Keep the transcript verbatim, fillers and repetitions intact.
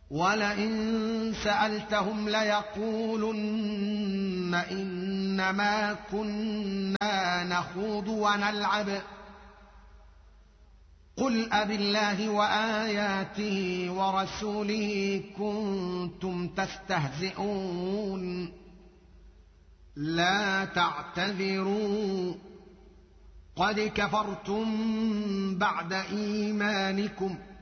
ولئن سألتهم ليقولن إنما كنا نخوض ونلعب قل أبالله وآياته ورسوله كنتم تستهزئون لا تعتذروا قد كفرتم بعد إيمانكم